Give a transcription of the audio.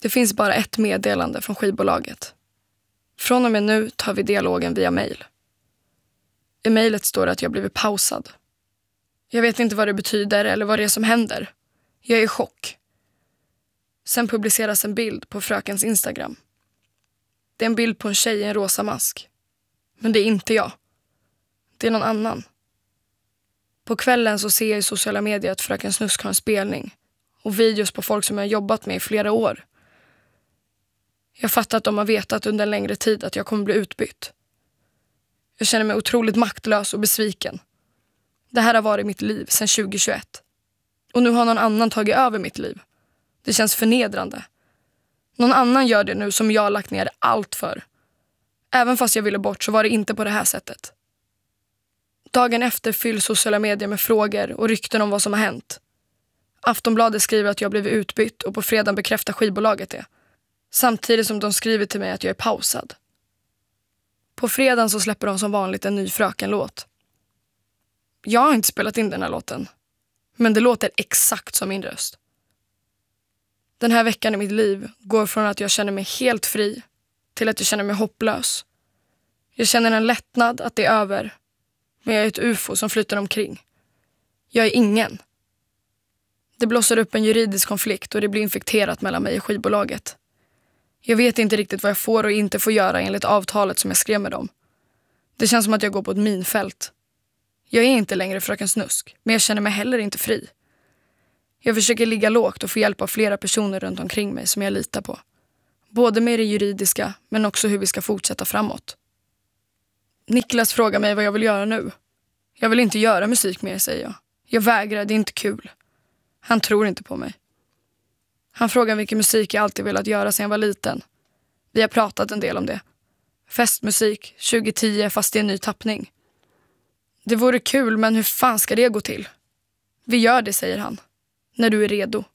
Det finns bara ett meddelande från skivbolaget. Från och med nu tar vi dialogen via mejl. I mejlet står det att jag blivit pausad. Jag vet inte vad det betyder eller vad det är som händer. Jag är i chock. Sen publiceras en bild på frökens Instagram. Det är en bild på en tjej i en rosa mask. Men det är inte jag. Det är någon annan. På kvällen så ser jag i sociala medier att fröken Snusk har en spelning. Och videos på folk som jag har jobbat med i flera år. Jag fattar att de har vetat under en längre tid att jag kommer bli utbytt. Jag känner mig otroligt maktlös och besviken. Det här har varit mitt liv sedan 2021. Och nu har någon annan tagit över mitt liv. Det känns förnedrande. Någon annan gör det nu som jag har lagt ner allt för. Även fast jag ville bort så var det inte på det här sättet. Dagen efter fylls sociala medier med frågor och rykten om vad som har hänt. Aftonbladet skriver att jag blivit utbytt och på fredagen bekräftar skivbolaget det. Samtidigt som de skriver till mig att jag är pausad. På fredagen så släpper de som vanligt en ny fröken-låt. Jag har inte spelat in den här låten. Men det låter exakt som min röst. Den här veckan i mitt liv går från att jag känner mig helt fri till att jag känner mig hopplös. Jag känner en lättnad att det är över. Men jag är ett UFO som flyter omkring. Jag är ingen. Det blåser upp en juridisk konflikt och det blir infekterat mellan mig och skivbolaget. Jag vet inte riktigt vad jag får och inte får göra enligt avtalet som jag skrev med dem. Det känns som att jag går på ett minfält. Jag är inte längre fröken Snusk, men jag känner mig heller inte fri. Jag försöker ligga lågt och få hjälp av flera personer runt omkring mig som jag litar på. Både med det juridiska, men också hur vi ska fortsätta framåt. Niklas frågar mig vad jag vill göra nu. Jag vill inte göra musik mer, säger jag. Jag vägrar, det är inte kul. Han tror inte på mig. Han frågar vilken musik jag alltid velat göra sedan jag var liten. Vi har pratat en del om det. Festmusik, 2010 fast det är en ny tappning. Det vore kul, men hur fan ska det gå till? Vi gör det, säger han. När du är redo.